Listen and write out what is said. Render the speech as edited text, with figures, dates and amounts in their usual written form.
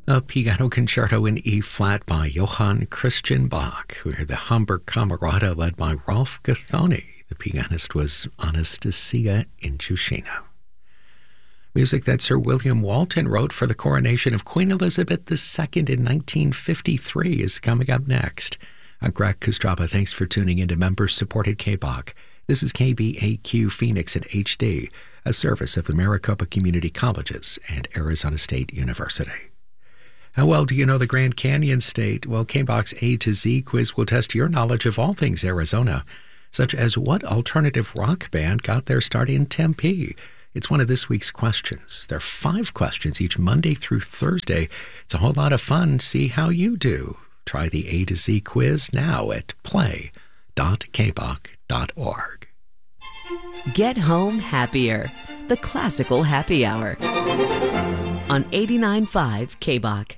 A piano concerto in E-flat by Johann Christian Bach. We heard the Hamburg Camerata led by Rolf Gathoni. The pianist was Anastasia Inchushina. Music that Sir William Walton wrote for the coronation of Queen Elizabeth II in 1953 is coming up next. I'm Greg Kostraba. Thanks for tuning in to member-supported KBOC. This is KBAQ Phoenix in HD, a service of the Maricopa Community Colleges and Arizona State University. How well do you know the Grand Canyon State? Well, KBOC's A to Z quiz will test your knowledge of all things Arizona, such as what alternative rock band got their start in Tempe. It's one of this week's questions. There are 5 questions each Monday through Thursday. It's a whole lot of fun. See how you do. Try the A to Z quiz now at play.kboc.org. Get home happier. The Classical Happy Hour on 89.5 KBOC.